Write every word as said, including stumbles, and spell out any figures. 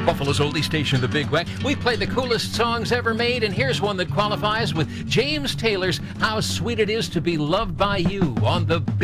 Buffalo's oldie station, The Big Wack. We play the coolest songs ever made, and here's one that qualifies with James Taylor's How Sweet It Is to Be Loved by You on The Big